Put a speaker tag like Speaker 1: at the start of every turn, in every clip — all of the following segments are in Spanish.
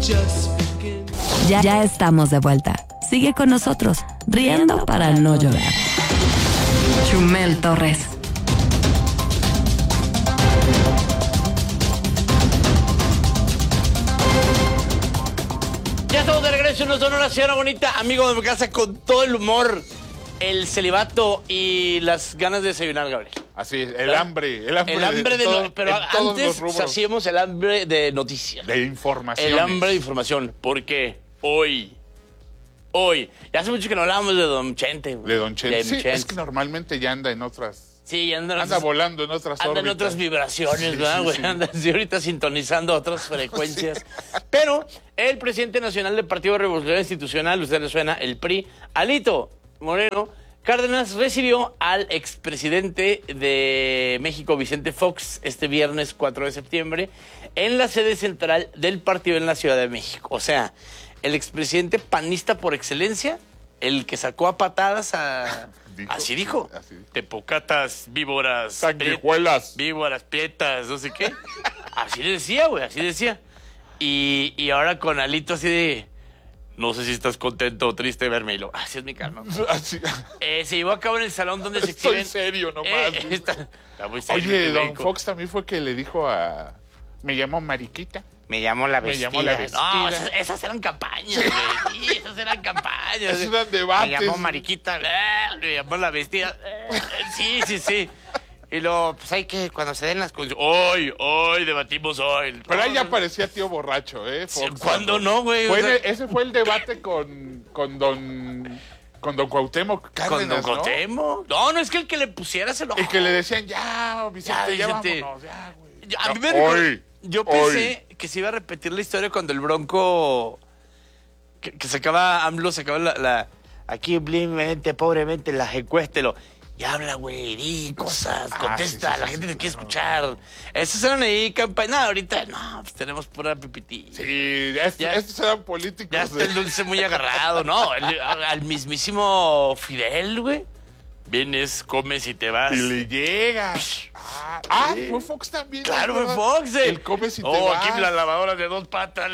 Speaker 1: Ya estamos de vuelta. Sigue con nosotros, riendo para no llorar. Chumel Torres.
Speaker 2: Ya estamos de regreso en nuestra Sonora, señora bonita, amigo de mi casa, con todo el humor, el celibato y las ganas de desayunar, Gabriel.
Speaker 3: Así es, el hambre
Speaker 2: pero antes hacíamos el hambre de noticias.
Speaker 3: De información.
Speaker 2: El hambre de información, porque hoy, ya hace mucho que no hablábamos de Don Chente.
Speaker 3: De Don Chente.
Speaker 2: Sí,
Speaker 3: es que normalmente ya anda en otras...
Speaker 2: Sí, anda
Speaker 3: volando en otras órbitas.
Speaker 2: Anda en otras vibraciones, ¿verdad, güey?
Speaker 3: Sí.
Speaker 2: Anda ahorita sintonizando otras frecuencias. Sí. Pero el presidente nacional del Partido Revolucionario Institucional, usted le suena, el PRI, Alito Moreno Cárdenas, recibió al expresidente de México, Vicente Fox, este viernes 4 de septiembre, en la sede central del partido en la Ciudad de México. O sea, el expresidente panista por excelencia, el que sacó a patadas a... Así dijo. Tepocatas, víboras...
Speaker 3: Sanguijuelas.
Speaker 2: Víboras, prietas, no sé qué. Así decía, güey, así decía. Y ahora con Alito así de... No sé si estás contento o triste de verme. Y lo, así es mi calma. Se llevó a cabo en el salón donde se exhiben...
Speaker 3: Estoy serio nomás.
Speaker 2: Está muy serio.
Speaker 3: Oye, Don Fox también fue que le dijo a... Me llamo Mariquita.
Speaker 2: Me llamo la vestida.
Speaker 3: Me llamo la vestida.
Speaker 2: No, esas eran campañas, güey. Sí, esas eran campañas.
Speaker 3: Esos eran debates.
Speaker 2: Me llamo Mariquita. Me llamo la vestida. Sí. Y luego, pues hay que, cuando se den las cosas... Hoy debatimos hoy.
Speaker 3: Pero ahí ya parecía tío borracho, ¿eh? Fox,
Speaker 2: ¿Cuándo no, güey?
Speaker 3: Ese fue el debate con don Cuauhtémoc Cárdenas,
Speaker 2: ¿Con don Cuauhtémoc? No, es que el que le pusiera se lo...
Speaker 3: Y que le decían, ya, Vicente, ya
Speaker 2: Vicente.
Speaker 3: vámonos, ya, güey.
Speaker 2: A mí me recuerda... Yo pensé que se iba a repetir la historia cuando el Bronco... Que sacaba, AMLO sacaba la aquí, humildemente, pobremente, las encuestas, y habla, güey, di cosas, contesta,
Speaker 3: sí,
Speaker 2: la gente te quiere escuchar. Esos eran ahí campaña. No, ahorita, no, pues tenemos pura pipití.
Speaker 3: Sí, estos eran políticos.
Speaker 2: Ya está el dulce muy agarrado, ¿no? Al mismísimo Fidel, güey. Vienes, comes y te vas.
Speaker 3: Y le llegas. Fue Fox también.
Speaker 2: Claro, fue Fox.
Speaker 3: El comes y te vas.
Speaker 2: Aquí la lavadora de 2 patas.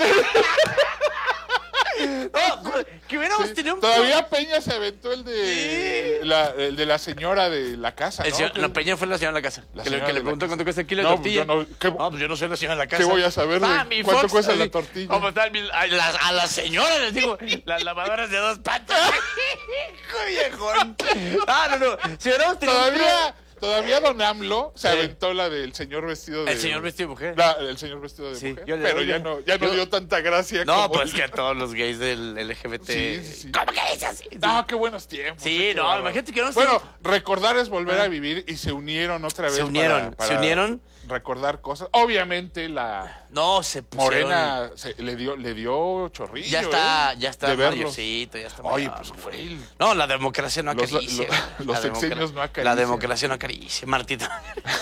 Speaker 2: No, que hubiéramos tenido un...
Speaker 3: Todavía Peña se aventó el de la señora de la casa, ¿no?
Speaker 2: La Peña fue la señora de la casa. Que le preguntó cuánto cuesta el kilo de tortilla. Pues yo no soy la señora de la casa.
Speaker 3: ¿Qué voy a saber de cuánto cuesta la tortilla?
Speaker 2: ¿Cómo está? A la señora les digo, las lavadoras de 2 patas. Hijo viejón. No. Si hubiéramos tenido...
Speaker 3: Todavía don AMLO se aventó la del señor vestido de...
Speaker 2: El señor vestido de mujer.
Speaker 3: El señor vestido de mujer.
Speaker 2: Pero
Speaker 3: ya no dio tanta gracia.
Speaker 2: No, pues que a todos los gays del LGBT...
Speaker 3: Sí.
Speaker 2: ¿Cómo que dices así?
Speaker 3: No, qué buenos tiempos.
Speaker 2: Sí, no, imagínate que no...
Speaker 3: Bueno, recordar es volver a vivir y se unieron otra vez.
Speaker 2: Se unieron.
Speaker 3: Recordar cosas. Obviamente la...
Speaker 2: No, se pusieron...
Speaker 3: Morena le dio chorrillo.
Speaker 2: Ya está mayorcito, ya está mayor.
Speaker 3: Oye, pues fue
Speaker 2: No, la democracia no acaricia.
Speaker 3: Los sexenios no acarician.
Speaker 2: La democracia no acaricia. Martita.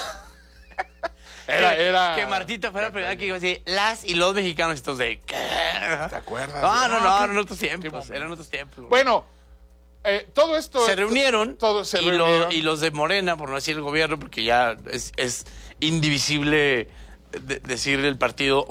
Speaker 3: Era...
Speaker 2: Que Martita fuera la primera que iba a decir las y los mexicanos estos de... ¿Qué?
Speaker 3: ¿Te acuerdas?
Speaker 2: No, eran otros tiempos.
Speaker 3: Bueno, todo esto...
Speaker 2: Se reunieron.
Speaker 3: Y
Speaker 2: los de Morena, por no decir el gobierno, porque ya es indivisible decir el partido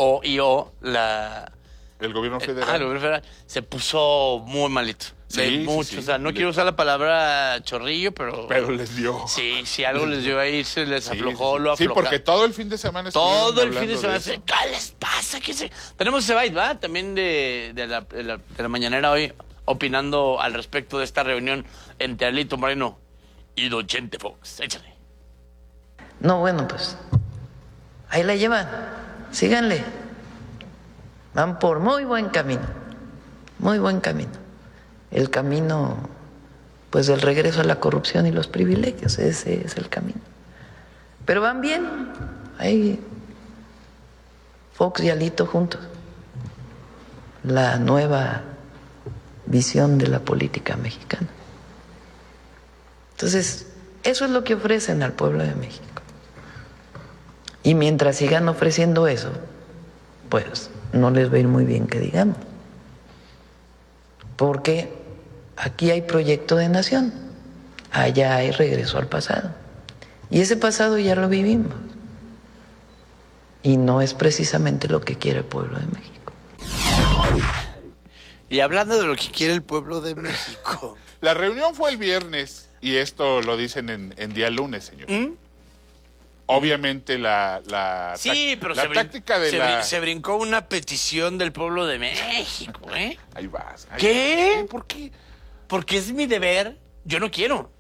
Speaker 3: el gobierno federal.
Speaker 2: El gobierno federal se puso muy malito.
Speaker 3: Sí.
Speaker 2: O sea, no quiero usar la palabra chorrillo, pero...
Speaker 3: Pero les dio.
Speaker 2: Sí, si algo les dio ahí, se les aflojó, lo aflojó.
Speaker 3: Sí, porque todo el fin de semana...
Speaker 2: Todo el fin de semana. ¿Qué les pasa? Tenemos ese byte, ¿va? También de la mañanera hoy, opinando al respecto de esta reunión entre Alito Moreno y Don Chente Fox. Échale.
Speaker 4: No, bueno, pues ahí la llevan, síganle. Van por muy buen camino. El camino, pues, del regreso a la corrupción y los privilegios, ese es el camino. Pero van bien, ahí Fox y Alito juntos. La nueva visión de la política mexicana. Entonces, eso es lo que ofrecen al pueblo de México. Y mientras sigan ofreciendo eso, pues no les va a ir muy bien que digamos. Porque aquí hay proyecto de nación, allá hay regreso al pasado. Y ese pasado ya lo vivimos. Y no es precisamente lo que quiere el pueblo de México.
Speaker 2: Y hablando de lo que quiere el pueblo de México.
Speaker 3: La reunión fue el viernes y esto lo dicen en día lunes, señor. Obviamente
Speaker 2: Sí, pero
Speaker 3: la táctica de
Speaker 2: se brincó una petición del pueblo de México, ¿eh?
Speaker 3: Ahí vas.
Speaker 2: ¿Qué?
Speaker 3: ¿Por qué?
Speaker 2: Porque es mi deber. Yo no quiero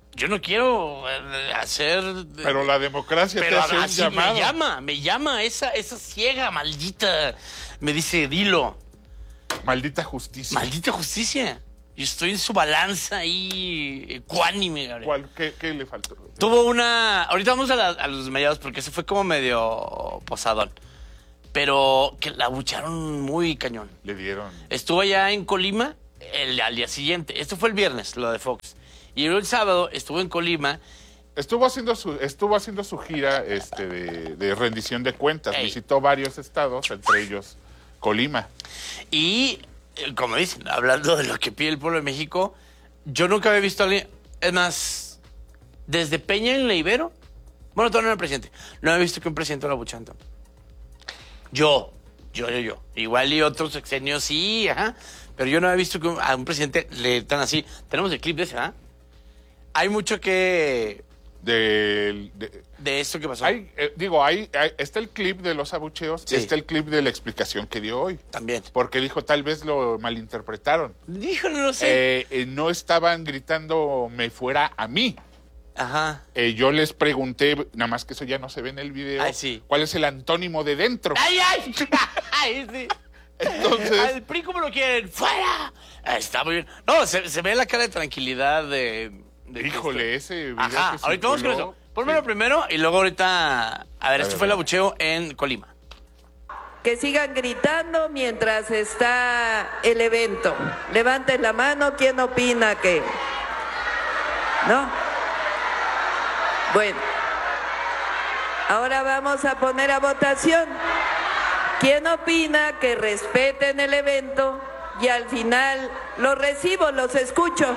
Speaker 2: hacer...
Speaker 3: Pero la democracia te
Speaker 2: Pero
Speaker 3: hace un
Speaker 2: así
Speaker 3: llamado.
Speaker 2: me llama esa ciega maldita. Me dice, dilo.
Speaker 3: Maldita justicia.
Speaker 2: Maldita justicia. Yo estoy en su balanza ahí, ecuánime, Gabriel.
Speaker 3: ¿Qué le faltó?
Speaker 2: Tuvo una... Ahorita vamos a los desmayados porque se fue como medio posadón. Pero que la abucharon muy cañón.
Speaker 3: Le dieron.
Speaker 2: Estuvo allá en Colima al día siguiente. Esto fue el viernes, lo de Fox. Y el sábado estuvo en Colima.
Speaker 3: Estuvo haciendo su gira de rendición de cuentas.
Speaker 2: Ey.
Speaker 3: Visitó varios estados, entre ellos Colima.
Speaker 2: Y, como dicen, hablando de lo que pide el pueblo de México, yo nunca había visto a alguien... Es más, desde Peña en la Ibero... Bueno, todavía no era presidente. No había visto que un presidente lo abuchara tanto. Yo. Igual y otros sexenios sí, ajá. Pero yo no había visto que a un presidente le tan así. Tenemos el clip de ese, ¿ah? Hay mucho que... De esto que pasó.
Speaker 3: Está el clip de los abucheos,
Speaker 2: Sí.
Speaker 3: está el clip de la explicación que dio hoy.
Speaker 2: También.
Speaker 3: Porque dijo, tal vez lo malinterpretaron.
Speaker 2: Híjole, no sé.
Speaker 3: No estaban gritando me fuera a mí.
Speaker 2: Ajá.
Speaker 3: Yo les pregunté, nada más que eso ya no se ve en el video,
Speaker 2: Ay, sí.
Speaker 3: ¿cuál es el antónimo de dentro?
Speaker 2: ¡Ay! ¡Ay, sí!
Speaker 3: Entonces...
Speaker 2: Al PRI, ¿cómo lo quieren? ¡Fuera! Está muy bien. No, se ve la cara de tranquilidad de
Speaker 3: Híjole, ese video
Speaker 2: Ajá,
Speaker 3: que
Speaker 2: ahorita vamos con
Speaker 3: circuló,
Speaker 2: eso. Pónmelo primero y luego ahorita... A ver, esto fue el abucheo en Colima.
Speaker 5: Que sigan gritando mientras está el evento. Levanten la mano, ¿quién opina que? ¿No? Bueno. Ahora vamos a poner a votación. ¿Quién opina que respeten el evento y al final los recibo, los escucho?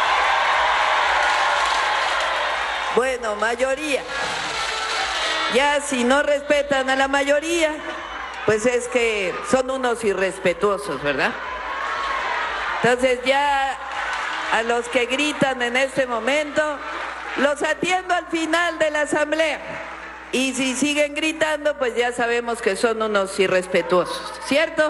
Speaker 5: Bueno, mayoría. Ya si no respetan a la mayoría, pues es que son unos irrespetuosos, ¿verdad? Entonces ya a los que gritan en este momento, los atiendo al final de la asamblea. Y si siguen gritando, pues ya sabemos que son unos irrespetuosos, ¿cierto?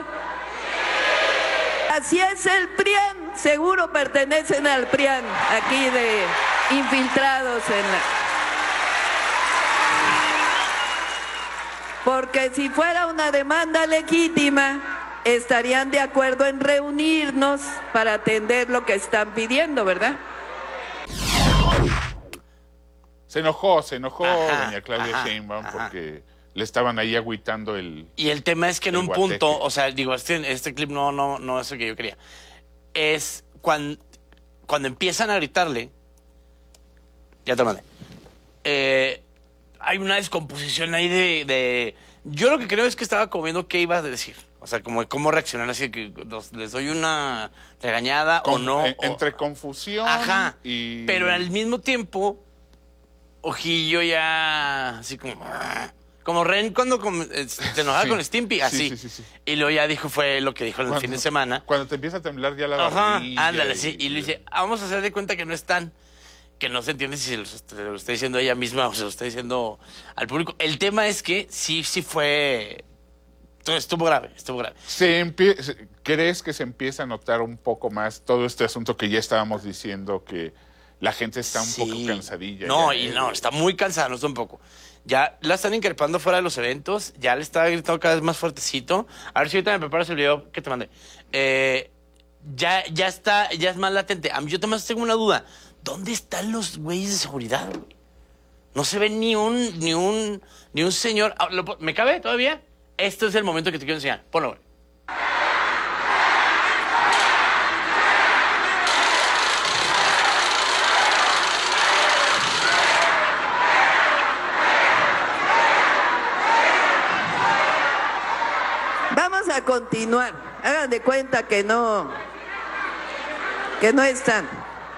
Speaker 5: Así es el PRIAN, seguro pertenecen al PRIAN, aquí de infiltrados en la... Porque si fuera una demanda legítima, estarían de acuerdo en reunirnos para atender lo que están pidiendo, ¿verdad?
Speaker 3: Se enojó doña Claudia
Speaker 2: ajá,
Speaker 3: Sheinbaum
Speaker 2: ajá.
Speaker 3: porque le estaban ahí agüitando el...
Speaker 2: Y el tema es que en
Speaker 3: El
Speaker 2: un
Speaker 3: guateque.
Speaker 2: punto, o sea, digo, este clip no es lo que yo quería. Es cuando empiezan a gritarle, ya te mandé, hay una descomposición ahí de... Yo lo que creo es que estaba como viendo qué iba a decir. O sea, como cómo reaccionar, así que les doy una regañada o no.
Speaker 3: Entre confusión
Speaker 2: Ajá,
Speaker 3: y...
Speaker 2: pero al mismo tiempo, Ojillo ya así como Ren cuando te enojaba
Speaker 3: Sí.
Speaker 2: con Stimpy, así.
Speaker 3: Sí.
Speaker 2: Y luego ya fue lo que dijo el fin de semana.
Speaker 3: Cuando te empieza a temblar ya la
Speaker 2: Ajá,
Speaker 3: barbilla
Speaker 2: ándale, sí. Y le dice, vamos a hacer de cuenta que no están, que no se entiende si se lo está diciendo ella misma o se lo está diciendo al público. El tema es que sí fue... Estuvo grave.
Speaker 3: ¿Crees que se empieza a notar un poco más todo este asunto que ya estábamos diciendo, que la gente está un poco cansadilla?
Speaker 2: No,
Speaker 3: ya,
Speaker 2: está muy cansada, no está un poco. Ya la están increpando fuera de los eventos, ya le está gritando cada vez más fuertecito. A ver si ahorita me preparas el video que te mandé. Ya es más latente. Yo también tengo una duda. ¿Dónde están los güeyes de seguridad, güey? No se ve ni un señor. ¿Me cabe todavía? Este es el momento que te quiero enseñar. Ponlo, güey.
Speaker 5: Vamos a continuar. Hagan de cuenta que no están.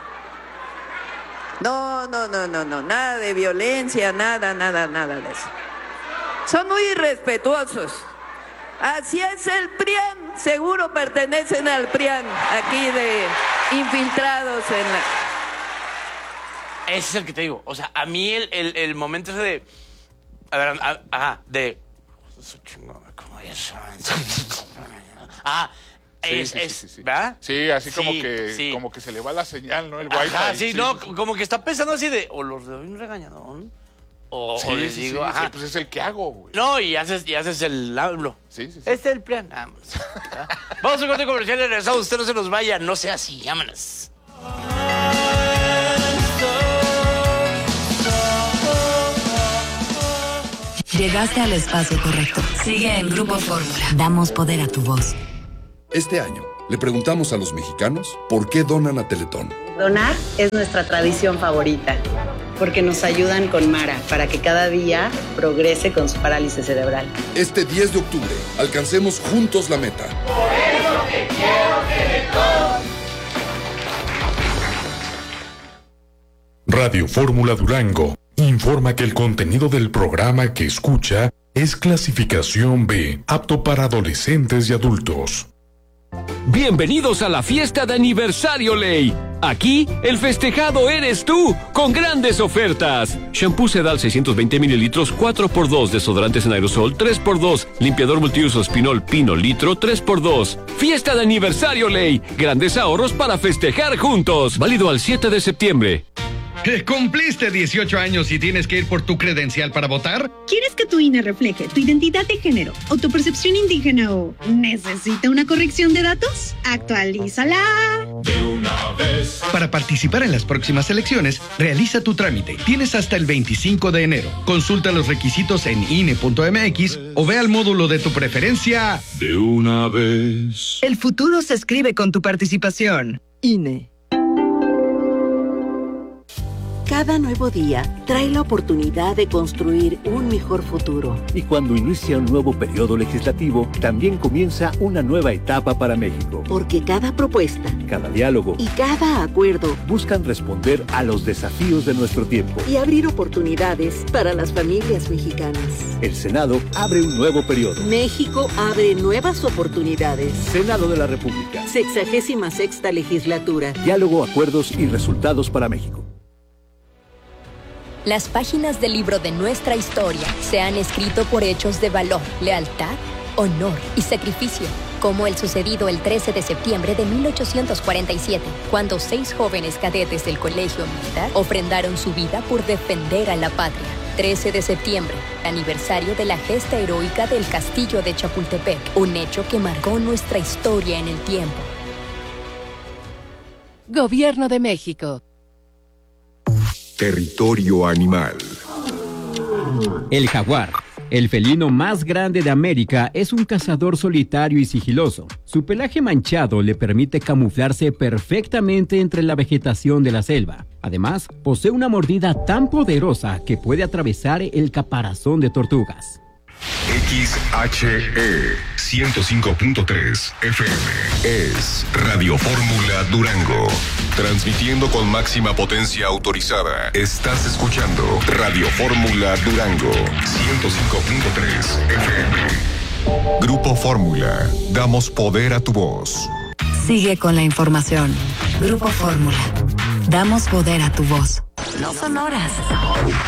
Speaker 5: No, nada de violencia, nada de eso. Son muy irrespetuosos. Así es el PRIAN, seguro pertenecen al PRIAN, aquí de infiltrados en la...
Speaker 2: Ese es el que te digo. O sea, a mí el momento ese de... A ver, ajá, de... ¿Cómo es?
Speaker 3: Sí.
Speaker 2: ¿Verdad?
Speaker 3: Sí, así como
Speaker 2: Sí,
Speaker 3: que
Speaker 2: sí.
Speaker 3: como que se le va la señal, ¿no? El
Speaker 2: Ajá,
Speaker 3: wifi.
Speaker 2: sí, no, como que está pensando así de... O los doy un regañadón, o les digo...
Speaker 3: sí,
Speaker 2: ajá.
Speaker 3: pues es el que hago, güey.
Speaker 2: No, y haces el hablo.
Speaker 3: Sí.
Speaker 2: Este es el plan. Vamos. Vamos a un corte comercial y regresamos. Usted no se nos vaya. No sea así. Llámanos.
Speaker 1: Llegaste al espacio correcto. Sigue en Grupo Fórmula. Damos poder a tu voz.
Speaker 6: Este año, le preguntamos a los mexicanos por qué donan a Teletón.
Speaker 7: Donar es nuestra tradición favorita, porque nos ayudan con Mara para que cada día progrese con su parálisis cerebral.
Speaker 6: Este 10 de octubre, alcancemos juntos la meta.
Speaker 8: Por eso te quiero Teletón.
Speaker 9: Radio Fórmula Durango informa que el contenido del programa que escucha es clasificación B, apto para adolescentes y adultos.
Speaker 10: Bienvenidos a la fiesta de aniversario Ley. Aquí, el festejado eres tú, con grandes ofertas. Shampoo Sedal 620 mililitros, 4x2. Desodorantes en aerosol, 3x2. Limpiador multiuso Spinol Pino litro, 3x2. Fiesta de aniversario Ley. Grandes ahorros para festejar juntos. Válido al 7 de septiembre.
Speaker 11: ¿Cumpliste 18 años y tienes que ir por tu credencial para votar?
Speaker 12: ¿Quieres que tu INE refleje tu identidad de género o tu percepción indígena o necesita una corrección de datos? ¡Actualízala!
Speaker 11: De una vez. Para participar en las próximas elecciones, realiza tu trámite. Tienes hasta el 25 de enero. Consulta los requisitos en INE.mx o ve al módulo de tu preferencia.
Speaker 9: De una vez.
Speaker 13: El futuro se escribe con tu participación. INE.
Speaker 14: Cada nuevo día trae la oportunidad de construir un mejor futuro.
Speaker 15: Y cuando inicia un nuevo periodo legislativo, también comienza una nueva etapa para México.
Speaker 14: Porque cada propuesta,
Speaker 15: cada diálogo
Speaker 14: y cada acuerdo
Speaker 15: buscan responder a los desafíos de nuestro tiempo
Speaker 14: y abrir oportunidades para las familias mexicanas.
Speaker 15: El Senado abre un nuevo periodo.
Speaker 14: México abre nuevas oportunidades.
Speaker 15: Senado de la República.
Speaker 14: 66ª legislatura.
Speaker 15: Diálogo, acuerdos y resultados para México.
Speaker 16: Las páginas del libro de nuestra historia se han escrito por hechos de valor, lealtad, honor y sacrificio, como el sucedido el 13 de septiembre de 1847, cuando 6 jóvenes cadetes del Colegio Militar ofrendaron su vida por defender a la patria. 13 de septiembre, aniversario de la gesta heroica del Castillo de Chapultepec, un hecho que marcó nuestra historia en el tiempo.
Speaker 17: Gobierno de México.
Speaker 18: Territorio animal.
Speaker 19: El jaguar, el felino más grande de América, es un cazador solitario y sigiloso. Su pelaje manchado le permite camuflarse perfectamente entre la vegetación de la selva. Además, posee una mordida tan poderosa que puede atravesar el caparazón de tortugas.
Speaker 18: XHE 105.3 FM es Radio Fórmula Durango. Transmitiendo con máxima potencia autorizada. Estás escuchando Radio Fórmula Durango 105.3 FM. Grupo Fórmula. Damos poder a tu voz.
Speaker 1: Sigue con la información. Grupo Fórmula. Damos poder a tu voz. No son horas.